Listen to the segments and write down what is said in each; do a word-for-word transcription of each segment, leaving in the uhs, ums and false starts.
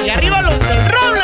¡Y arriba los del Roble!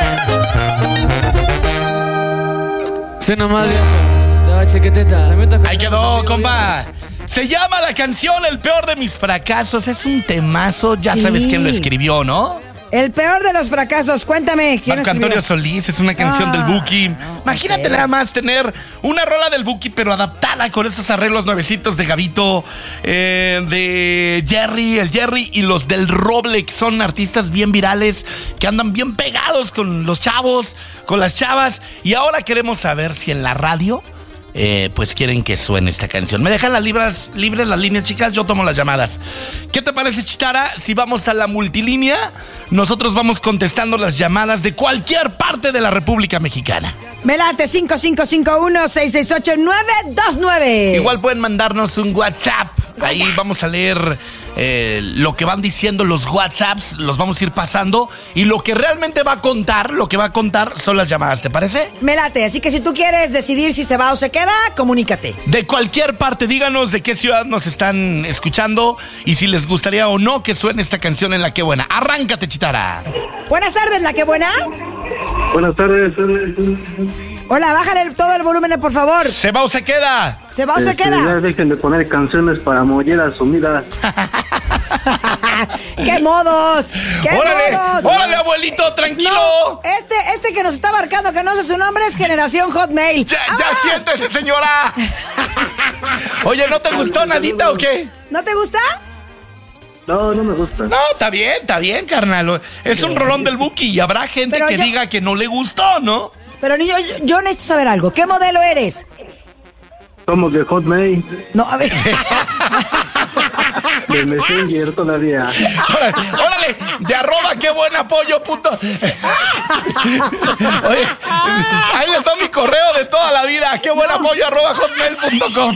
Se nomás, chequeteta. Ahí quedó, compa. Se llama la canción El peor de mis fracasos. Es un temazo. Ya Sí. sabes quién lo escribió, ¿no? El peor de los fracasos, cuéntame. ¿Quién Marco escribió? Antonio Solís. Es una canción Ah, del Buki. Imagínate ok. nada más tener una rola del Buki, pero adaptada con esos arreglos nuevecitos de Gabito, eh, de Jerry, el Jerry y los del Roble, que son artistas bien virales, que andan bien pegados con los chavos, con las chavas. Y ahora queremos saber si en la radio Eh, pues quieren que suene esta canción. ¿Me dejan las libras, libres las líneas, chicas? Yo tomo las llamadas. ¿Qué te parece, Chitara? Si vamos a la multilínea, nosotros vamos contestando las llamadas de cualquier parte de la República Mexicana. Me late cinco cinco cinco uno, seis seis ocho, nueve dos nueve. Igual pueden mandarnos un WhatsApp. Ahí vamos a leer eh, lo que van diciendo los WhatsApps, los vamos a ir pasando. Y lo que realmente va a contar, lo que va a contar son las llamadas, ¿te parece? Me late, así que si tú quieres decidir si se va o se queda, comunícate. De cualquier parte, díganos de qué ciudad nos están escuchando y si les gustaría o no que suene esta canción en La Qué Buena. Arráncate, Chitara. Buenas tardes, ¿la que buena? Buenas tardes. Hola, bájale todo el volumen, por favor. ¿Se va o se queda? ¿Se va o se Este, Ya queda? dejen de poner canciones para molleras sumidas. ¡Qué modos! ¡Qué ¡Órale! modos! ¡Órale, abuelito! ¡Tranquilo! No, este, este que nos está marcando, que no sé su nombre, es Generación Hotmail. ¡Ya, ya ¡Vámonos! siéntese, señora! Oye, ¿no te gustó nadita o qué? ¿No te gusta? No, no me gusta. No, está bien, está bien, carnal. Es un rolón del Buki y habrá gente Pero que yo- diga que no le gustó, ¿no? Pero niño, yo, yo necesito saber algo. ¿Qué modelo eres? Somos de Hotmail, No, a ver. de Messenger todavía. Órale, órale, de arroba, qué buen apoyo, puto. Oye, ahí les va mi correo de toda la vida. Qué buen apoyo, arroba hotmail punto com.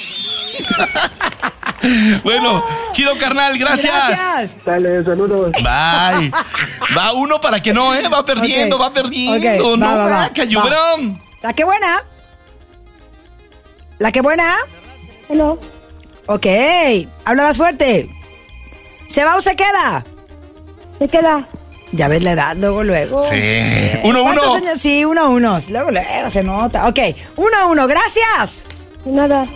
Bueno, chido, carnal, gracias. Gracias. Dale, saludos. Bye. Va uno para que no, ¿eh? Va perdiendo, Ok. va perdiendo. Ok, No, va, va, va. va, cayubrón. ¿La que buena? ¿La que buena? Hello. Ok. Habla más fuerte. ¿Se va o se queda? ¿Se queda? Ya ves la edad, luego, luego. Sí. Uno, ¿Cuántos uno. años? Sí, uno, uno. Luego, luego se nota. Ok. Uno, uno. Gracias. Nada.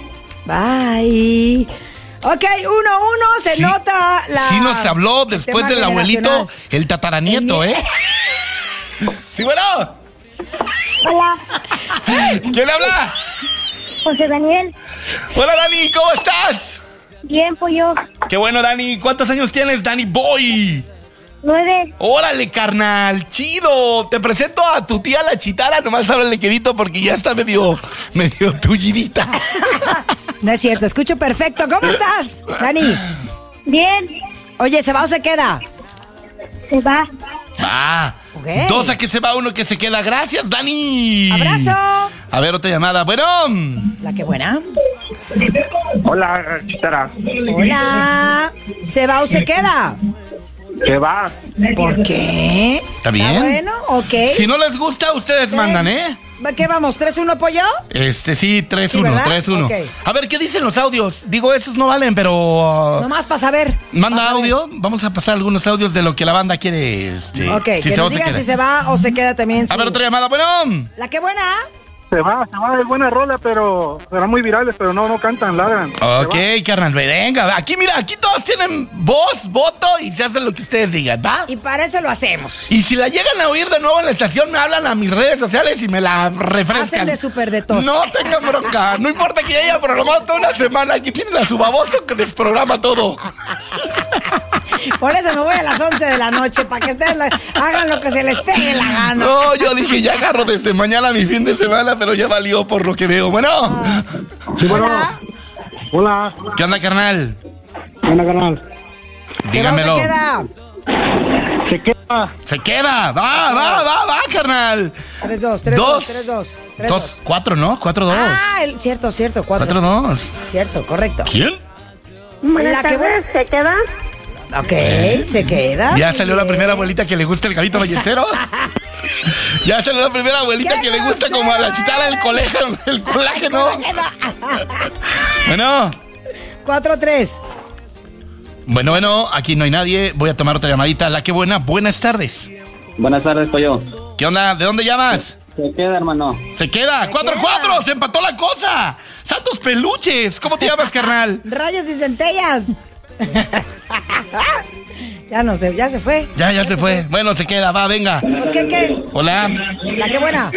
Bye. Ok, uno, uno. Se Sí, nota la... Sí nos habló el después tema del abuelito, generacional. el tataranieto, El nie- ¿eh? Sí, bueno. Hola. ¿Quién habla? José Daniel. Hola, Dani, ¿cómo estás? Bien, pollo. Qué bueno, Dani. ¿Cuántos años tienes, Dani Boy? Nueve. Órale, carnal, chido. Te presento a tu tía la Chitara, nomás háblale quedito porque ya está medio, medio tullidita. No es cierto, escucho perfecto. ¿Cómo estás, Dani? Bien. Oye, ¿se va o se queda? Se va. Va. Ok. Dos a que se va, uno que se queda. Gracias, Dani. Abrazo. A ver, otra llamada. Bueno. La que buena. Hola, Chitara. Hola. ¿Se va o se queda? ¿Qué va? ¿Por qué? ¿Está bien? bueno? Ok. Si no les gusta, ustedes mandan, ¿eh? ¿Qué vamos? ¿tres uno, pollo? Este, sí, tres Sí, uno, ¿verdad? tres uno. Ok. A ver, ¿qué dicen los audios? Digo, esos no valen, pero... Nomás para saber. Manda Pa' saber. audio. Vamos a pasar algunos audios de lo que la banda quiere. Este, Ok, si que se va nos o se digan queda. si se va o se queda también. A su- ver, otra llamada. Bueno. La que buena. Se va, se va, es buena rola, pero eran muy virales, pero no, no cantan, ladran. Ok, carnal, venga. Aquí, mira, aquí todos tienen voz, voto y se hacen lo que ustedes digan, ¿va? Y para eso lo hacemos. Y si la llegan a oír de nuevo en la estación, me hablan a mis redes sociales y me la refrescan. Hacen de súper de tos. No tengan bronca. No importa que ya haya programado toda una semana. Aquí tienen a su baboso que desprograma todo. Por eso me voy a las once de la noche, para que ustedes la- hagan lo que se les pegue la gana. No, yo dije, ya agarro desde mañana mi fin de semana, pero ya valió por lo que veo. Bueno. Sí, bueno. Hola. Hola. ¿Qué onda, carnal? Buena canal. ¿Se va o Dígamelo. se queda? ¿Se queda? Se queda. Va, va, va, va, carnal. tres dos, tres dos, tres dos. Dos, cuatro, ¿no? Cuatro, dos. Ah, el- cierto, cierto, cuatro. Cuatro, dos. Cierto, correcto. ¿Quién? Buenas La que tardes. ¿Se queda? Ok, se queda. Ya salió la primera abuelita que le gusta el Gabito Ballesteros. Ya salió la primera abuelita ¡Qué que le gusta como a la Chitara el colágeno. El colágeno. Bueno, cuatro tres. bueno, bueno, aquí no hay nadie. Voy a tomar otra llamadita. La que buena, buenas tardes. Buenas tardes, pollo. ¿Qué onda? ¿De dónde llamas? Se queda, hermano. Se queda. Se cuatro queda. cuatro. Se empató la cosa. Santos peluches. ¿Cómo te llamas, carnal? Rayos y centellas. Ya no sé, ya se fue. Ya, ya se fue. Bueno, se queda. Va, venga. Pues, ¿qué, qué? Hola. La que buena.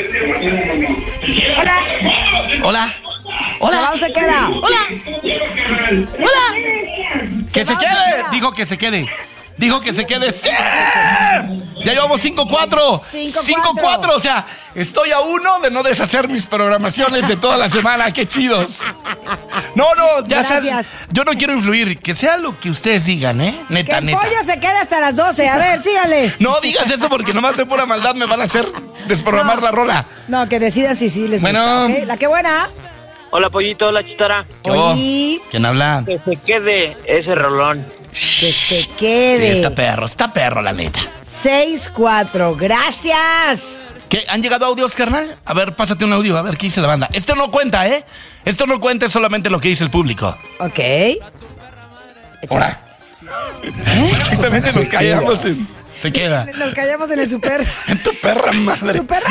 Hola. ¿Se va o se queda? Hola. Hola. Que se va o quede. queda? Dijo que se quede. Dijo que se quede. ¡Sí! Ya llevamos cinco cuatro. cinco cuatro. O sea, estoy a uno de no deshacer mis programaciones de toda la semana. ¡Qué chidos! No, no, ya sabes. Gracias. Yo no quiero influir. Que sea lo que ustedes digan, ¿eh? Que Neta, el neta. pollo se quede hasta las doce. A ver, sígale. No digas eso porque nomás de pura maldad me van a hacer desprogramar No. la rola. No, que decidan si sí les Bueno. gusta. ¿Ok? La que buena. Hola, pollito, hola, chitara. ¿Qué hubo? Oli. ¿Quién habla? Que se quede ese rolón. Que se Sí, quede. está perro, está perro, la neta. seis cuatro. Gracias. ¿Qué? ¿Han llegado audios, carnal? A ver, pásate un audio, a ver qué dice la banda. Esto no cuenta, ¿eh? Esto no cuenta, es solamente lo que dice el público. Ok. Ahora. Exactamente, nos callamos en... Se queda. Nos callamos en el super. En tu perra madre. Super.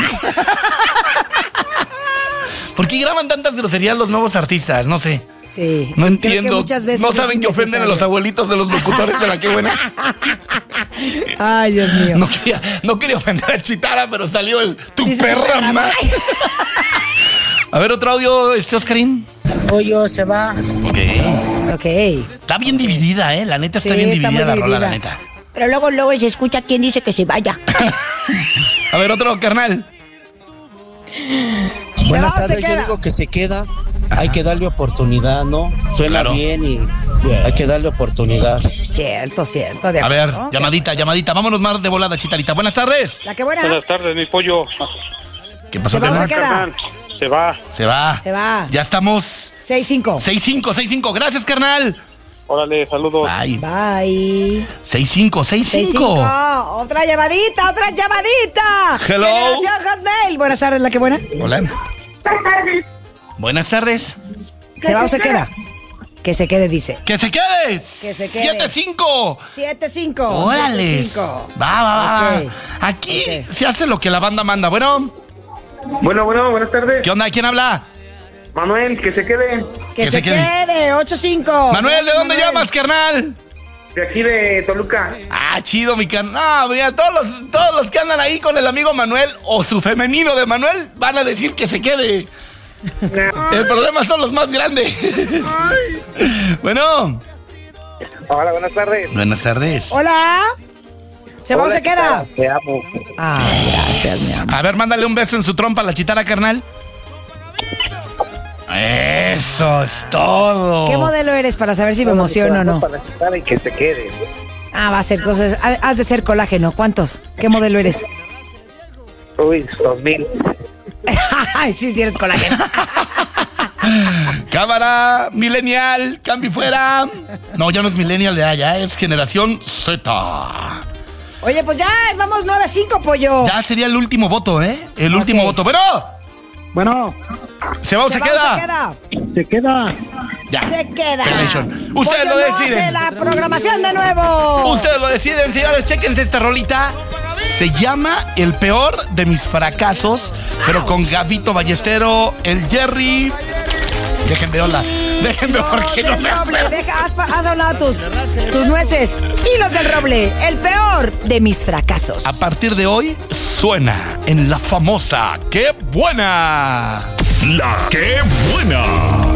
¿Por qué graban tantas groserías los nuevos artistas? No sé. Sí. No Creo que entiendo. muchas veces No es saben que ofenden a los innecesario. abuelitos de los locutores de la que buena. Ay, Dios mío. No quería, no quería ofender a Chitara, pero salió el tu Dice perra su perra madre. A ver, otro audio, este Oscarín. Pollo se va. Ok. Ok. Está bien dividida, ¿eh? La neta está Sí, bien está dividida muy la rola, la dividida. neta. Pero luego, luego se escucha quién dice que se vaya. A ver, otro, carnal. Buenas ¿Se va o se tardes, yo queda? digo que se queda, hay que darle oportunidad, ¿no? Suena Claro. bien y hay que darle oportunidad. Cierto, cierto. De A ver, acuerdo. llamadita, llamadita. Vámonos más de volada, Chitarita. Buenas tardes. La que buena. Buenas tardes, mi pollo. ¿Qué pasó, ¿Se va o se carnal? queda? Carnal, se va. Se va. Se va. Ya estamos. seis cinco. seis cinco, seis cinco. Gracias, carnal. Órale, saludos. Bye. Bye. seis cinco, seis seis cinco. cinco. Otra llamadita, otra llamadita. Hello. Generación Hotmail. Buenas tardes, la que buena. Hola. Buenas tardes. ¿Se va o se queda? Que se quede, dice. ¡Que se quede! Que se quede. siete cinco. siete cinco. ¡Órale! siete cinco. Va, va, va. Ok. Aquí Ok. se hace lo que la banda manda. Bueno, Bueno, bueno, buenas tardes. ¿qué onda? ¿Quién habla? Manuel, que se quede. Que, Que se, se quede. quede. ocho cinco. Manuel, ¿de dónde Manuel. llamas, carnal? De aquí de Toluca. Ah, chido, mi carnal. No, mira, todos los, todos los que andan ahí con el amigo Manuel o su femenino de Manuel van a decir que se quede. El problema son los más grandes. Bueno. Hola, buenas tardes. Buenas tardes. Hola. ¿Se va o Hola, se queda? Chitara, Te amo. Ah, gracias, mi amor. A ver, mándale un beso en su trompa a la Chitara, carnal. Eso es todo. ¿Qué modelo eres para saber si me emociono o no? Para la Chitara y que se quede. Ah, va a ser, entonces, ha- has de ser colágeno. ¿Cuántos? ¿Qué modelo eres? Uy, dos mil. Ay, sí, sí eres colágeno. Cámara, millennial, cambio fuera. No, ya no es millennial, ya, ya es generación Z. Oye, pues ya, vamos nueve a cinco, pollo. Ya sería el último voto, ¿eh? El Ok. último voto. Bueno, Bueno, ¿se va o se, va queda? se queda? se queda. Ya. Se queda. Nation. Ustedes Pollo lo no deciden. hace la programación de nuevo. Ustedes lo deciden, señores. Chéquense esta rolita. Se llama El peor de mis fracasos, pero con Gabito Ballestero, el Jerry. Déjenme hola. Déjenme porque no del me roble, acuerdo. deja, has, pa- has hablado tus, tus nueces. Hilos del roble, el peor de mis fracasos. A partir de hoy suena en la famosa ¡Qué buena! La que buena.